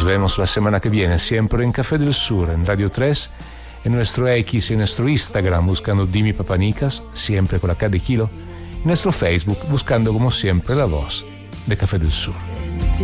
vemos la semana que viene, siempre en Café del Sur, en Radio 3, en nuestro X y en nuestro Instagram, buscando Dimi Papanicas, siempre con la K de kilo, en nuestro Facebook, buscando como siempre la voz de Café del Sur.